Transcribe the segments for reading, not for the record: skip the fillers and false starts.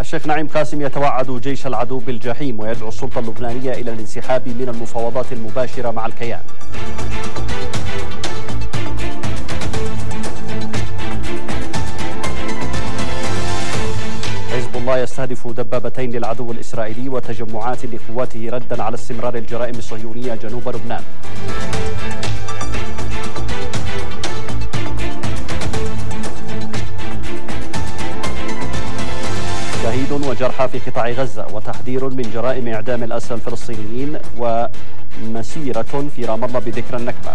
الشيخ نعيم قاسم يتوعد جيش العدو بالجحيم ويدعو السلطة اللبنانية إلى الانسحاب من المفاوضات المباشرة مع الكيان. حزب الله يستهدف دبابتين للعدو الإسرائيلي وتجمعات لقواته ردا على استمرار الجرائم الصهيونية جنوب لبنان. شهيد وجرحى في قطاع غزة وتحذير من جرائم إعدام الأسرى الفلسطينيين ومسيرة في رام الله بذكرى النكبة.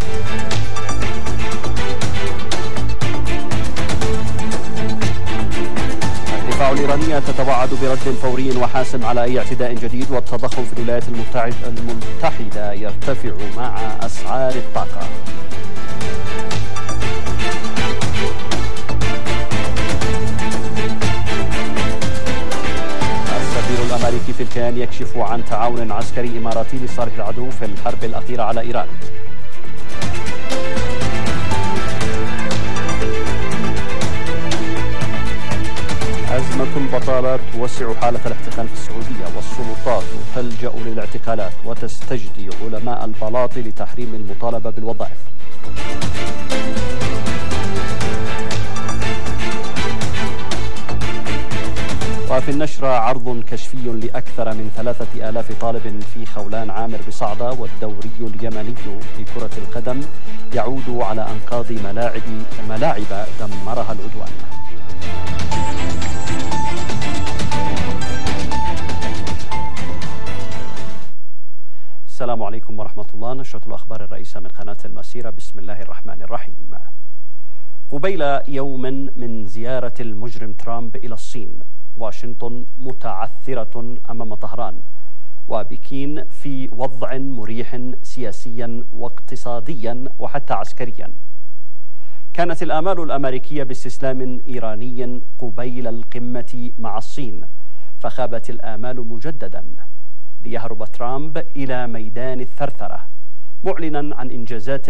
الدفاع الإيرانية تتوعد برد فوري وحاسم على أي اعتداء جديد، والتضخم في الولايات المتحدة يرتفع مع أسعار الطاقة. السفير الأمريكي في الكيان يكشف عن تعاون عسكري إماراتي لصالح العدو في الحرب الأخيرة على إيران. أزمة البطالة توسع حالة الاحتقان في السعودية، والسلطات تلجأ للاعتقالات وتستجدي علماء البلاط لتحريم المطالبة بالوظائف. وفي النشرة عرض كشفي لأكثر من 3000 طالب في خولان عامر بصعدة، والدوري اليمني لكرة القدم يعود على أنقاض ملاعب دمرها العدوان. السلام عليكم ورحمة الله. نشرة الأخبار الرئيسة من قناة المسيرة. بسم الله الرحمن الرحيم. قبيل يوم من زيارة المجرم ترامب إلى الصين، واشنطن متعثرة أمام طهران، وبكين في وضع مريح سياسيا واقتصاديا وحتى عسكريا. كانت الآمال الأمريكية باستسلام إيراني قبيل القمة مع الصين، فخابت الآمال مجددا ليهرب ترامب إلى ميدان الثرثرة، معلنا عن إنجازات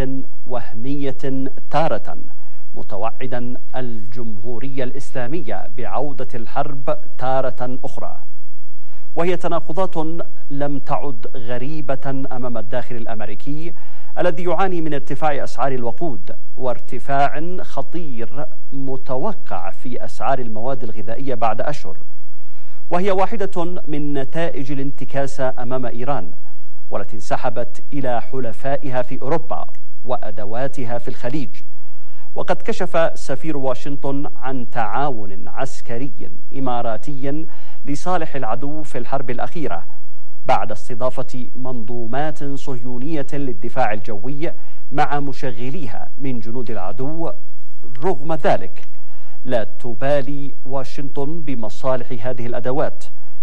وهمية تارة، متوعدا الجمهورية الإسلامية بعودة الحرب تارة أخرى. وهي تناقضات لم تعد غريبة أمام الداخل الأمريكي الذي يعاني من ارتفاع أسعار الوقود وارتفاع خطير متوقع في أسعار المواد الغذائية بعد أشهر، وهي واحدة من نتائج الانتكاسة أمام إيران، والتي انسحبت إلى حلفائها في أوروبا وأدواتها في الخليج. وقد كشف سفير واشنطن عن تعاون عسكري إماراتي لصالح العدو في الحرب الأخيرة، بعد استضافة منظومات صهيونية للدفاع الجوي مع مشغليها من جنود العدو. رغم ذلك لا تبالي واشنطن بمصالح هذه الأدوات،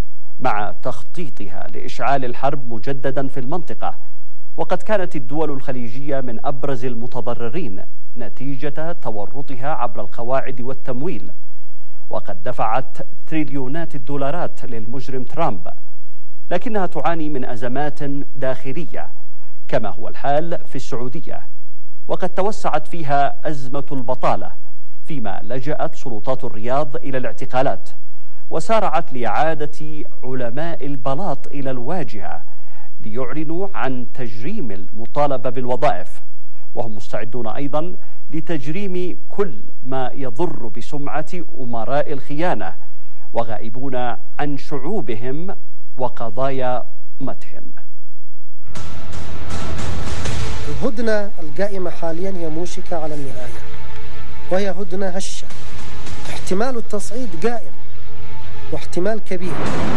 مع تخطيطها لإشعال الحرب مجددا في المنطقة. وقد كانت الدول الخليجية من أبرز المتضررين نتيجة تورطها عبر القواعد والتمويل، وقد دفعت تريليونات الدولارات للمجرم ترامب، لكنها تعاني من أزمات داخلية كما هو الحال في السعودية، وقد توسعت فيها أزمة البطالة، فيما لجأت سلطات الرياض إلى الاعتقالات، وسارعت لإعادة علماء البلاط إلى الواجهة ليعلنوا عن تجريم المطالبة بالوظائف، وهم مستعدون أيضا لتجريم كل ما يضر بسمعة أمراء الخيانة، وغائبون عن شعوبهم وقضايا أمتهم. الهدنة القائمة حاليا هي موشكة على النهاية، وهي هدنة هشة. احتمال التصعيد قائم واحتمال كبير.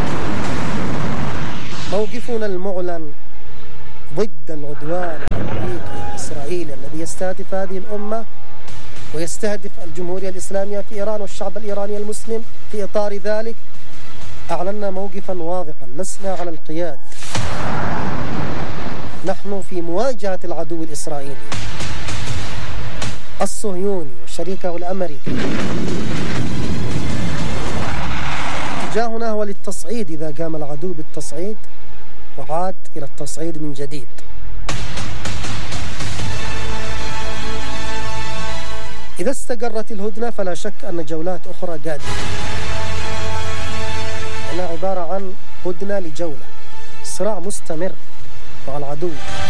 موقفنا المعلن ضد العدوان الأمريكي الإسرائيلي الذي يستهدف هذه الأمة ويستهدف الجمهورية الإسلامية في إيران والشعب الإيراني المسلم، في إطار ذلك أعلنا موقفا واضحا: لسنا على القياد، نحن في مواجهة العدو الإسرائيلي الصهيوني وشريكه الأمريكي. اتجاهنا هو للتصعيد إذا قام العدو بالتصعيد، وعاد إلى التصعيد من جديد. إذا استقرت الهدنة فلا شك أن جولات أخرى قادمة. إنها عبارة عن هدنة لجولة، صراع مستمر مع العدو،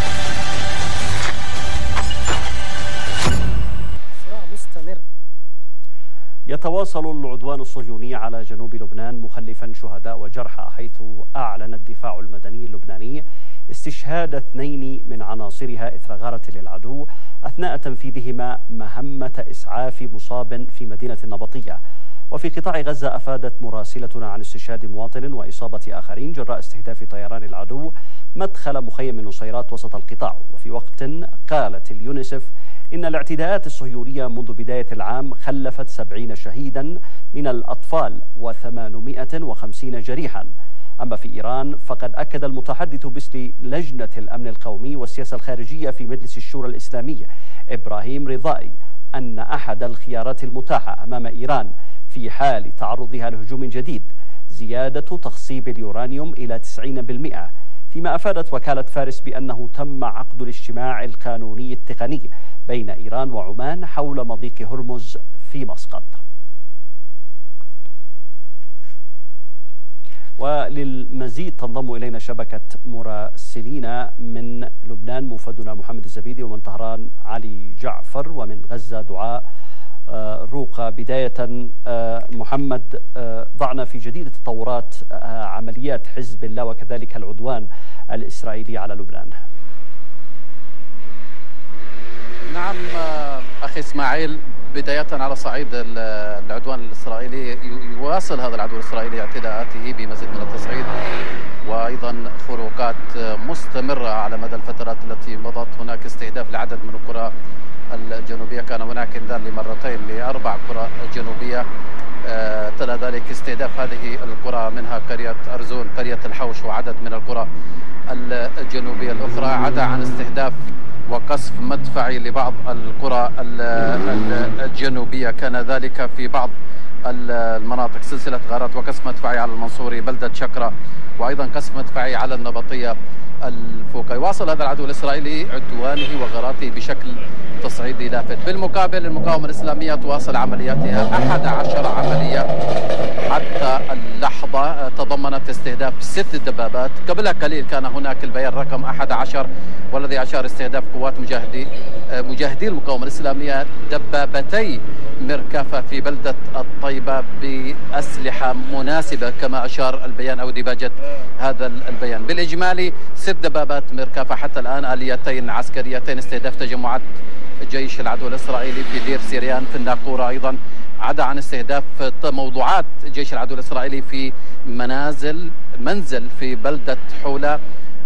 صراع مستمر. يتواصل العدوان الصهيوني على جنوب لبنان مخلفا شهداء وجرحى، حيث أعلن الدفاع المدني اللبناني استشهاد 2 من عناصرها إثر غارة للعدو أثناء تنفيذهما مهمة إسعاف مصاب في مدينة النبطية. وفي قطاع غزة أفادت مراسلتنا عن استشهاد مواطن وإصابة آخرين جراء استهداف طيران العدو مدخل مخيم النصيرات وسط القطاع. وفي وقت قالت اليونيسف إن الاعتداءات الصهيونية منذ بداية العام خلفت 70 شهيدا من الأطفال و850 جريحا. أما في إيران فقد أكد المتحدث باسم لجنة الأمن القومي والسياسة الخارجية في مجلس الشورى الإسلامي إبراهيم رضائي أن أحد الخيارات المتاحة أمام إيران في حال تعرضها لهجوم جديد زيادة تخصيب اليورانيوم إلى 90%، فيما أفادت وكالة فارس بأنه تم عقد الاجتماع القانوني التقني بين إيران وعمان حول مضيق هرمز في مسقط. وللمزيد تنضم إلينا شبكة مراسلين من لبنان موفدنا محمد الزبيدي، ومن طهران علي جعفر، ومن غزة دعاء روقة. بداية محمد، ضعنا في جديد تطورات عمليات حزب الله وكذلك العدوان الإسرائيلي على لبنان. نعم أخي إسماعيل، بداية على صعيد العدوان الإسرائيلي، يواصل هذا العدو الإسرائيلي اعتداءاته بمزيد من التصعيد وأيضا خروقات مستمرة على مدى الفترات التي مضت. هناك استهداف لعدد من القرى الجنوبية، كان هناك انذار لمرتين ل4 قرى جنوبية، تلا ذلك استهداف هذه القرى منها قرية أرزون، قرية الحوش، وعدد من القرى الجنوبية الأخرى، عدا عن استهداف وقصف مدفعي لبعض القرى الجنوبية. كان ذلك في بعض المناطق، سلسلة غارات وقصف مدفعي على المنصوري، بلدة شكرة، وأيضا قصف مدفعي على النبطية الفوقة. يواصل هذا العدو الإسرائيلي عدوانه وغاراته بشكل تصعيدي لافت. بالمقابل المقاومة الإسلامية تواصل عملياتها، 11 عملية حتى اللحظة تضمنت استهداف 6 دبابات. قبلها قليل كان هناك البيان رقم 11 والذي أشار استهداف قوات مجاهدي المقاومة الإسلامية دبابتي مركفة في بلدة الطيبة بأسلحة مناسبة كما أشار البيان أو ديباجة هذا البيان. بالإجمالي 6 دبابات مركفة حتى الآن، آليتين عسكريتين استهداف تجمعات جيش العدو الإسرائيلي في دير سيريان في الناقورة، أيضا عدا عن استهداف موضوعات جيش العدو الإسرائيلي في منزل في بلدة حولة،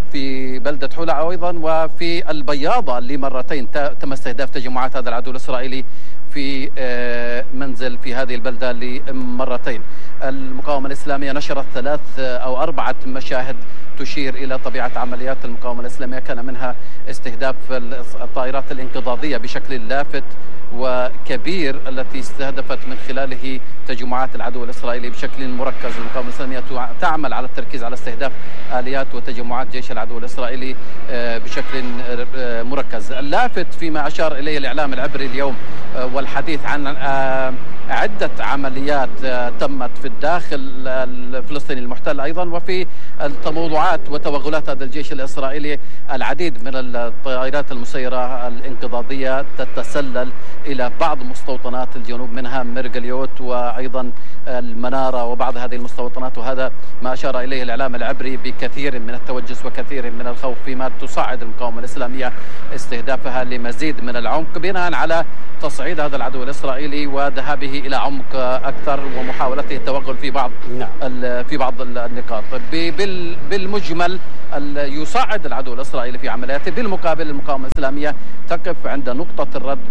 أيضا وفي البياضة لمرتين تم استهداف تجمعات هذا العدو الإسرائيلي في منزل في هذه البلدة لمرتين. المقاومة الإسلامية نشرت 3 أو 4 مشاهد تشير إلى طبيعة عمليات المقاومة الإسلامية، كان منها استهداف الطائرات الانقضاضية بشكل لافت وكبير التي استهدفت من خلاله تجمعات العدو الإسرائيلي بشكل مركز. المقاومة الإسلامية تعمل على التركيز على استهداف آليات وتجمعات جيش العدو الإسرائيلي بشكل مركز. اللافت فيما أشار إليه الإعلام العبري اليوم والحديث عن عدة عمليات تمت في الداخل الفلسطيني المحتل أيضا، وفي التموضعات وتوغلات هذا الجيش الإسرائيلي العديد من الطائرات المسيرة الانقضاضية تتسلل إلى بعض مستوطنات الجنوب، منها مرقليوت وأيضا المنارة وبعض هذه المستوطنات، وهذا ما أشار إليه الإعلام العبري بكثير من التوجس وكثير من الخوف، فيما تصعد المقاومة الإسلامية استهدافها لمزيد من العمق بناء على تصعيد هذا العدو الإسرائيلي وذهابه إلى عمق أكثر ومحاولته التوغل في بعض النقاط. بالمجمل يصعد العدو الإسرائيلي في عملياته. بالمقابل المقاومة الإسلامية تقف عند نقطة الرد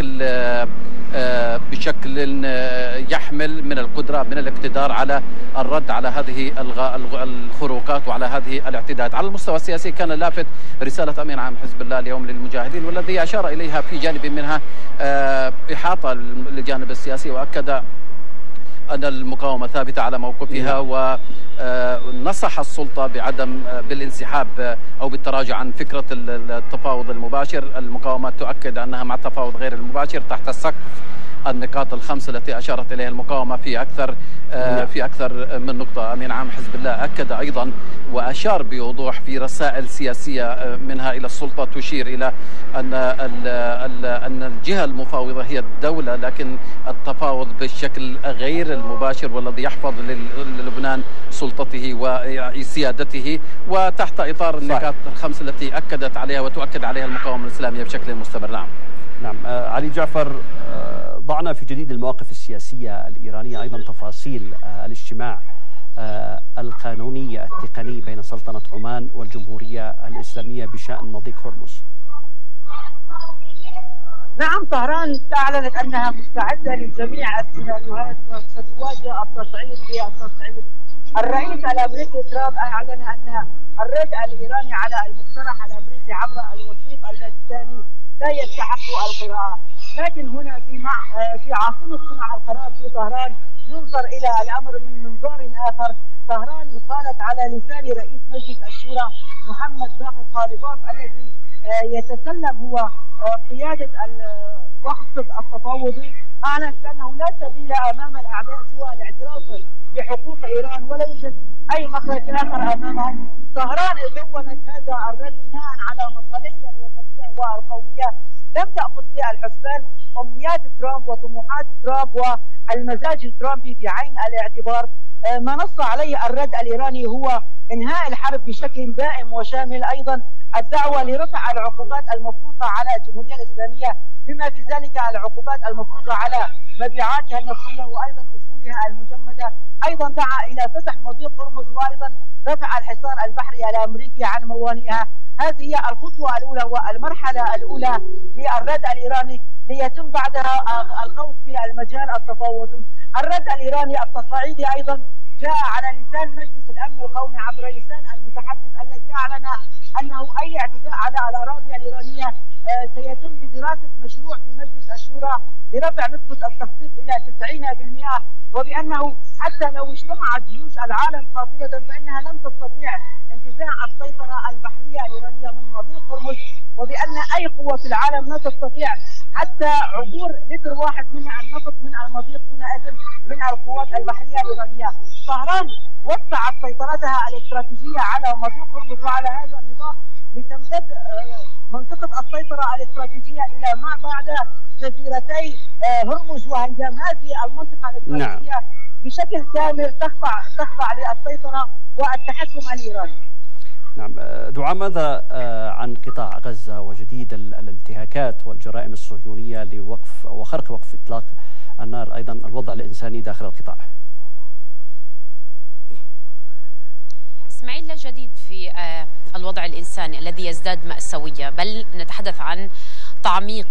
بشكل يحمل من القدرة من الاقتدار على الرد على هذه الخروقات وعلى هذه الاعتداءات. على المستوى السياسي كان لافت رسالة أمين عام حزب الله اليوم للمجاهدين، والذي أشار إليها في جانب منها إحاطة للجانب السياسي، وأكد أن المقاومة ثابتة على موقفها، ونصح السلطة بالانسحاب أو بالتراجع عن فكرة التفاوض المباشر. المقاومة تؤكد أنها مع التفاوض غير المباشر تحت سقف النقاط الخمس التي أشارت إليها المقاومة في أكثر من نقطة. أمين عام حزب الله أكد أيضا وأشار بوضوح في رسائل سياسية منها إلى السلطة تشير إلى أن الجهة المفاوضة هي الدولة، لكن التفاوض بالشكل غير المباشر والذي يحفظ للبنان سلطته وسيادته، وتحت إطار النقاط الخمس التي أكدت عليها وتؤكد عليها المقاومة الإسلامية بشكل مستمر. نعم علي جعفر، ضعنا في جديد المواقف السياسية الإيرانية أيضا تفاصيل الاجتماع القانوني التقني بين سلطنة عمان والجمهورية الإسلامية بشأن مضيق هرمز. نعم، طهران أعلنت أنها مستعدة لجميع السيناريوهات وستواجه التصعيد في التصعيد. الرئيس الأمريكي ترامب أعلن أن الرد الإيراني على المقترح الأمريكي عبر الوثيق الباكستاني لا يستحق القراءة، لكن هنا في عاصمة صنع القرار في طهران ينظر إلى الأمر من منظار آخر. طهران قالت على لسان رئيس مجلس الشورى محمد باقر غالباف الذي يتسلم هو قيادة الوقت التفاوضي، أعلنت بأنه لا سبيل أمام الأعداء سوى الاعتراف بحقوق إيران ولا يوجد أي مخرج آخر أمامهم. طهران دونت هذا الرد بناء على مصالحها الوطنية والقومية، لم تأخذ بها الحسبان أمنيات ترامب وطموحات ترامب والمزاج الترامبي في عين الاعتبار. ما نص عليه الرد الإيراني هو إنهاء الحرب بشكل دائم وشامل، أيضا الدعوة لرفع العقوبات المفروضة على الجمهورية الإسلامية بما في ذلك العقوبات المفروضة على مبيعاتها النفطية وأيضا أصولها المجمدة، أيضا دعا إلى فتح مضيق هرمز وأيضا رفع الحصار البحري الأمريكي عن موانئها. هذه هي الخطوة الأولى والمرحلة الأولى للرد الإيراني، ليتم بعدها الخوض في المجال التفاوضي. الرد الإيراني التصعيدي أيضا جاء على لسان مجلس الأمن القومي عبر لسان المتحدث الذي أعلن أنه أي اعتداء على الأراضي الإيرانية سيتم بدراسة مشروع في مجلس الشورى لرفع نسبة التخطيط إلى 90%، وبأنه حتى لو اجتمعت جيوش العالم قاطبة فإنها لن تستطيع انتزاع السيطرة البحرية الإيرانية من مضيق هرمز، وبأن أي قوة في العالم لا تستطيع حتى عبور لتر واحد من النفط من المضيق حينئذ من القوات البحرية الإيرانية. طهران وسعت سيطرتها الاستراتيجية على مضيق هرمز وعلى هذا النطاق لتمتد منطقة السيطرة الاستراتيجية إلى ما بعد جزيرتي هرمز وهنجام. هذه المنطقة الاستراتيجية بشكل كامل تخضع للسيطرة والتحكم الإيراني. نعم دعاء، ماذا عن قطاع غزة وجديد الانتهاكات والجرائم الصهيونية لوقف وخرق وقف إطلاق النار، أيضا الوضع الإنساني داخل القطاع؟ إسماعيل، لا جديد في الوضع الإنساني الذي يزداد مأساوية، بل نتحدث عن تعميق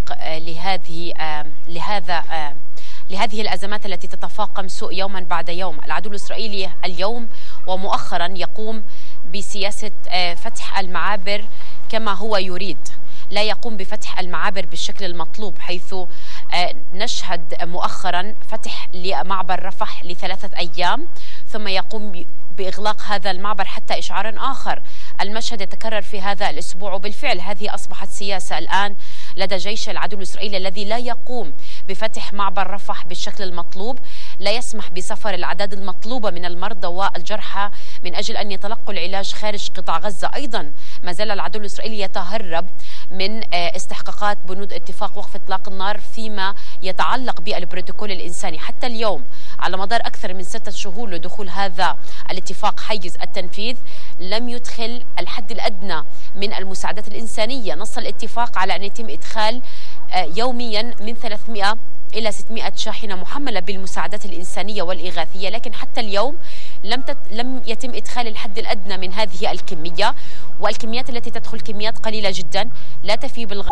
لهذه الأزمات التي تتفاقم سوء يوما بعد يوم. العدو الإسرائيلي اليوم ومؤخرا يقوم بسياسة فتح المعابر كما هو يريد، لا يقوم بفتح المعابر بالشكل المطلوب، حيث نشهد مؤخرا فتح لمعبر رفح ل3 أيام ثم يقوم بإغلاق هذا المعبر حتى إشعار آخر. المشهد يتكرر في هذا الأسبوع، وبالفعل هذه أصبحت سياسة الآن لدى جيش العدو الإسرائيلي الذي لا يقوم بفتح معبر رفح بالشكل المطلوب، لا يسمح بسفر الأعداد المطلوبة من المرضى والجرحى من أجل أن يتلقوا العلاج خارج قطاع غزة. أيضا ما زال العدو الإسرائيلي يتهرب من استحقاقات بنود اتفاق وقف إطلاق النار فيما يتعلق بالبروتوكول الإنساني. حتى اليوم على مدار أكثر من 6 شهور لدخول هذا الاتفاق حيز التنفيذ لم يدخل الحد الأدنى من المساعدات الإنسانية. نص الاتفاق على أن يتم إدخال يوميا من 300 إلى 600 شاحنة محملة بالمساعدات الإنسانية والإغاثية، لكن حتى اليوم لم يتم إدخال الحد الأدنى من هذه الكمية، والكميات التي تدخل كميات قليلة جدا لا تفي بالغاية.